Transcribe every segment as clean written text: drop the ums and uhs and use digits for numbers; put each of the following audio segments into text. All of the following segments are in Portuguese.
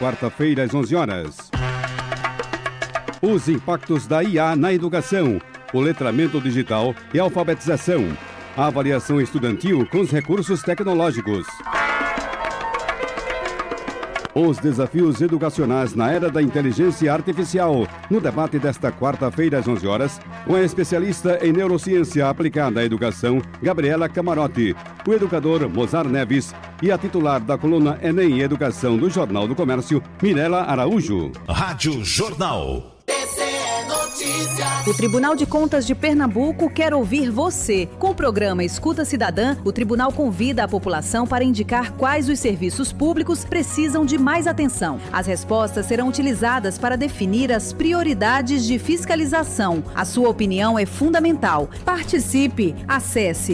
quarta-feira, às 11 horas. Os impactos da IA na educação, o letramento digital e a alfabetização. A avaliação estudantil com os recursos tecnológicos. Os desafios educacionais na era da inteligência artificial. No debate desta quarta-feira, às 11 horas, com a especialista em neurociência aplicada à educação, Gabriela Camarote, o educador Mozart Neves e a titular da coluna Enem Educação do Jornal do Comércio, Mirela Araújo. Rádio Jornal. O Tribunal de Contas de Pernambuco quer ouvir você. Com o programa Escuta Cidadã, o tribunal convida a população para indicar quais os serviços públicos precisam de mais atenção. As respostas serão utilizadas para definir as prioridades de fiscalização. A sua opinião é fundamental. Participe! Acesse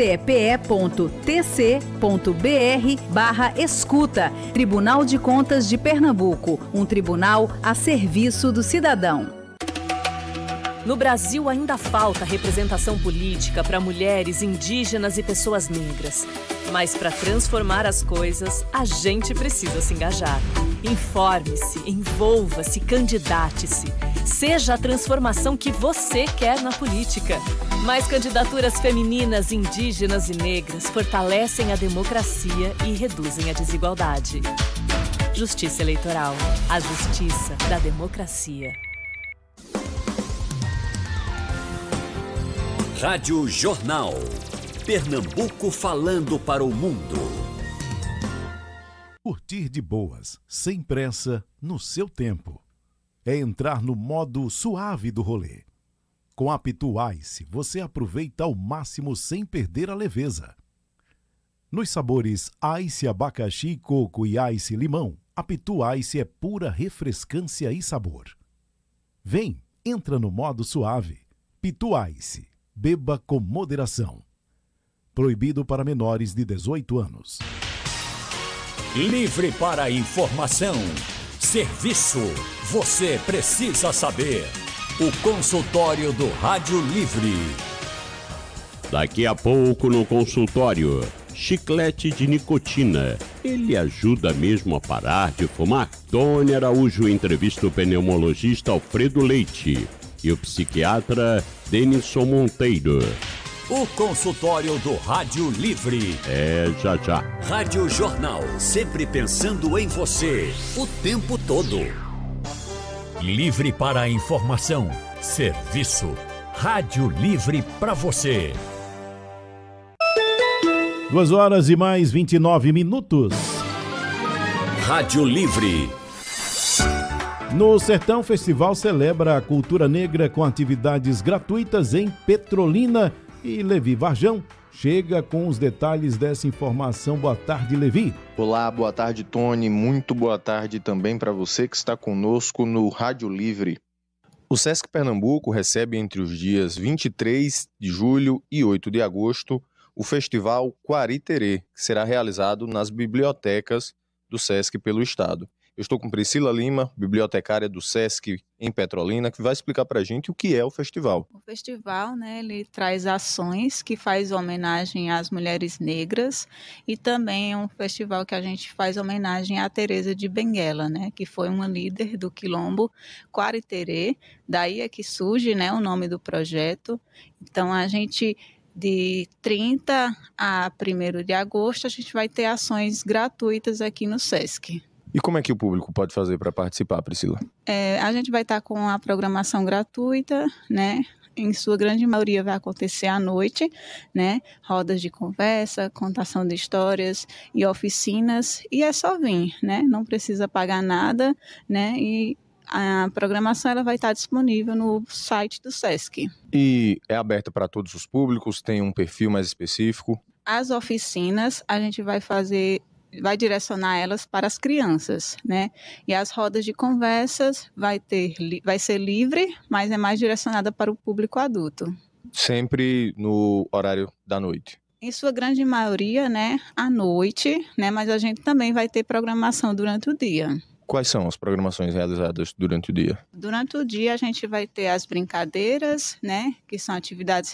tce.tc.br/escuta. Tribunal de Contas de Pernambuco, um tribunal a serviço do cidadão. No Brasil ainda falta representação política para mulheres, indígenas e pessoas negras. Mas para transformar as coisas, a gente precisa se engajar. Informe-se, envolva-se, candidate-se. Seja a transformação que você quer na política. Mais candidaturas femininas, indígenas e negras fortalecem a democracia e reduzem a desigualdade. Justiça Eleitoral. A justiça da democracia. Rádio Jornal. Pernambuco falando para o mundo. Curtir de boas, sem pressa, no seu tempo. É entrar no modo suave do rolê. Com a Pitu Ice, você aproveita ao máximo sem perder a leveza. Nos sabores Ice abacaxi, coco e Ice limão, a Pitu Ice é pura refrescância e sabor. Vem, entra no modo suave. Pitu Ice. Beba com moderação. Proibido para menores de 18 anos. Livre para a informação. Serviço. Você precisa saber. O consultório do Rádio Livre. Daqui a pouco no consultório. Chiclete de nicotina. Ele ajuda mesmo a parar de fumar? Tony Araújo entrevista o pneumologista Alfredo Leite e o psiquiatra Denison Monteiro. O consultório do Rádio Livre. Já. Rádio Jornal, sempre pensando em você, o tempo todo. Livre para a informação. Serviço. Rádio Livre para você. 2 horas e mais 29 minutos. Rádio Livre. No Sertão, Festival celebra a cultura negra com atividades gratuitas em Petrolina. E Levi Varjão chega com os detalhes dessa informação. Boa tarde, Levi. Olá, boa tarde, Tony. Muito boa tarde também para você que está conosco no Rádio Livre. O Sesc Pernambuco recebe entre os dias 23 de julho e 8 de agosto o Festival Quariterê, que será realizado nas bibliotecas do Sesc pelo Estado. Eu estou com Priscila Lima, bibliotecária do Sesc em Petrolina, que vai explicar para a gente o que é o festival. O festival, ele traz ações que faz homenagem às mulheres negras e também é um festival que a gente faz homenagem à Teresa de Benguela, que foi uma líder do quilombo Quariterê. Daí é que surge, o nome do projeto. Então, a gente, de 30 a 1º de agosto, a gente vai ter ações gratuitas aqui no Sesc. E como é que o público pode fazer para participar, Priscila? A gente vai estar com a programação gratuita, Em sua grande maioria vai acontecer à noite, Rodas de conversa, contação de histórias e oficinas. E é só vir, Não precisa pagar nada, E a programação ela vai estar disponível no site do Sesc. E é aberta para todos os públicos? Tem um perfil mais específico? As oficinas a gente vai direcionar elas para as crianças, E as rodas de conversas vai ser livre, mas é mais direcionada para o público adulto. Sempre no horário da noite? Em sua grande maioria, à noite, Mas a gente também vai ter programação durante o dia. Quais são as programações realizadas durante o dia? Durante o dia a gente vai ter as brincadeiras, Que são atividades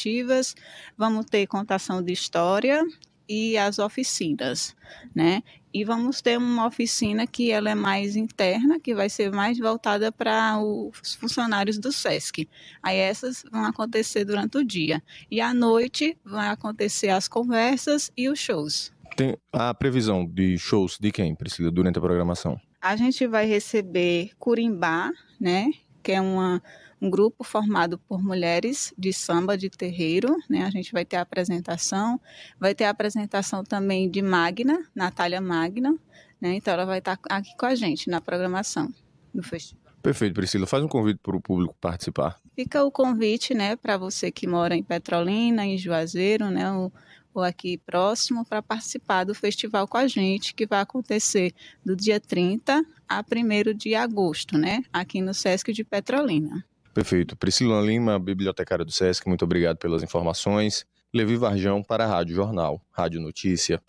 recreativas. Vamos ter contação de história e as oficinas, E vamos ter uma oficina que ela é mais interna, que vai ser mais voltada para os funcionários do SESC. Aí essas vão acontecer durante o dia. E à noite vai acontecer as conversas e os shows. Tem a previsão de shows de quem, Priscila, durante a programação? A gente vai receber Curimbá, né, que é um grupo formado por mulheres de samba de terreiro, né? A gente vai ter a apresentação, vai ter a apresentação também de Magna, Natália Magna, né? Então ela vai estar aqui com a gente na programação do festival. Perfeito, Priscila. Faz um convite para o público participar. Fica o convite, né, para você que mora em Petrolina, em Juazeiro, né, ou aqui próximo, para participar do festival com a gente, que vai acontecer do dia 30 a 1º de agosto, né, aqui no SESC de Petrolina. Perfeito. Priscila Lima, bibliotecária do SESC, muito obrigado pelas informações. Levi Varjão para a Rádio Jornal, Rádio Notícia.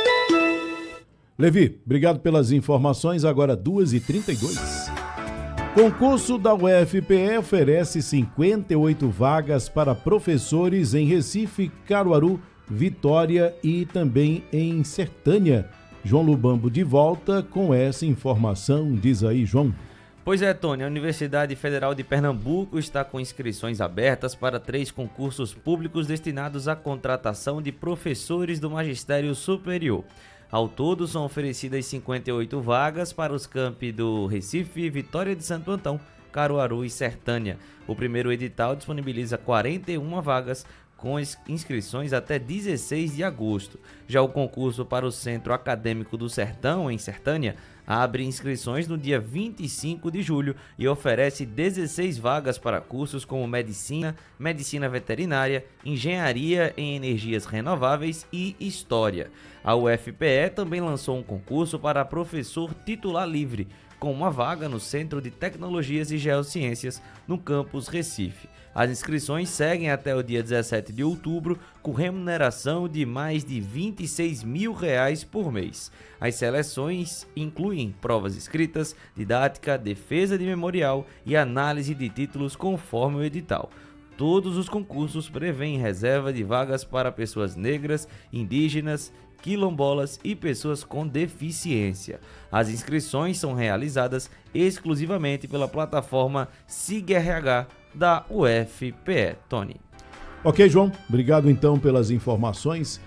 Levi, obrigado pelas informações. Agora 2h32. Concurso da UFPE oferece 58 vagas para professores em Recife, Caruaru, Vitória e também em Sertânia. João Lubambo de volta com essa informação. Diz aí, João. Pois é, Tony, a Universidade Federal de Pernambuco está com inscrições abertas para 3 concursos públicos destinados à contratação de professores do magistério superior. Ao todo, são oferecidas 58 vagas para os campi do Recife, Vitória de Santo Antão, Caruaru e Sertânia. O primeiro edital disponibiliza 41 vagas, com inscrições até 16 de agosto. Já o concurso para o Centro Acadêmico do Sertão, em Sertânia, abre inscrições no dia 25 de julho e oferece 16 vagas para cursos como Medicina, Medicina Veterinária, Engenharia em Energias Renováveis e História. A UFPE também lançou um concurso para professor titular livre, com uma vaga no Centro de Tecnologias e Geociências, no campus Recife. As inscrições seguem até o dia 17 de outubro, com remuneração de mais de R$26 mil por mês. As seleções incluem provas escritas, didática, defesa de memorial e análise de títulos conforme o edital. Todos os concursos prevêem reserva de vagas para pessoas negras, indígenas, quilombolas e pessoas com deficiência. As inscrições são realizadas exclusivamente pela plataforma SIGRH da UFPE. Tony. Ok, João. Obrigado então pelas informações.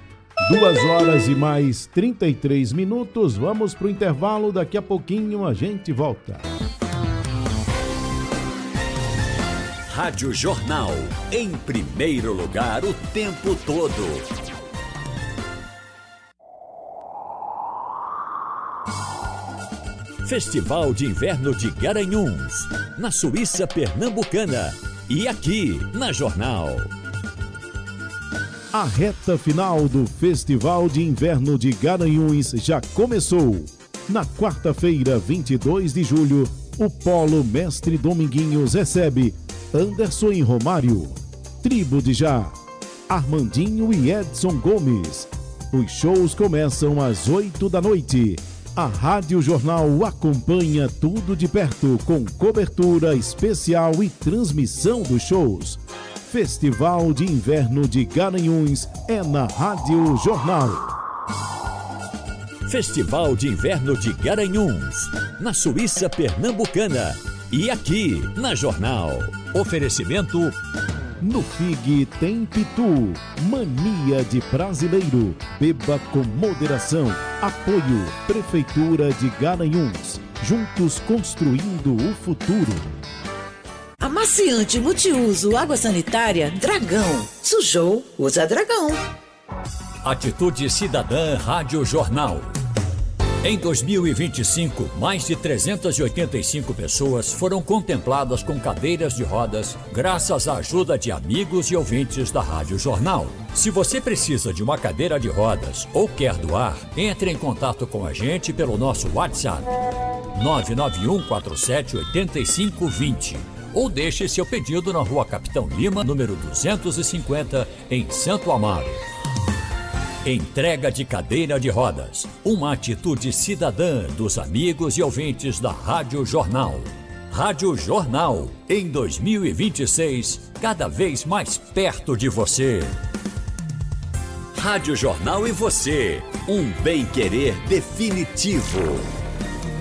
2h33. Vamos para o intervalo. Daqui a pouquinho a gente volta. Rádio Jornal. Em primeiro lugar o tempo todo. Festival de Inverno de Garanhuns, na Suíça Pernambucana e aqui na Jornal. A reta final do Festival de Inverno de Garanhuns já começou. Na quarta-feira, 22 de julho, o Polo Mestre Dominguinhos recebe Anderson e Romário, Tribo de Já, Armandinho e Edson Gomes. Os shows começam às 8 da noite. A Rádio Jornal acompanha tudo de perto, com cobertura especial e transmissão dos shows. Festival de Inverno de Garanhuns é na Rádio Jornal. Festival de Inverno de Garanhuns, na Suíça Pernambucana e aqui na Jornal. Oferecimento... No Pig tem Pitu, mania de brasileiro. Beba com moderação. Apoio Prefeitura de Garanhuns. Juntos construindo o futuro. Amaciante multiuso água sanitária Dragão. Sujou, usa Dragão. Atitude Cidadã Rádio Jornal. Em 2025, mais de 385 pessoas foram contempladas com cadeiras de rodas graças à ajuda de amigos e ouvintes da Rádio Jornal. Se você precisa de uma cadeira de rodas ou quer doar, entre em contato com a gente pelo nosso WhatsApp 991478520 ou deixe seu pedido na Rua Capitão Lima, número 250, em Santo Amaro. Entrega de cadeira de rodas, uma atitude cidadã dos amigos e ouvintes da Rádio Jornal. Rádio Jornal, em 2026, cada vez mais perto de você. Rádio Jornal e você, um bem-querer definitivo.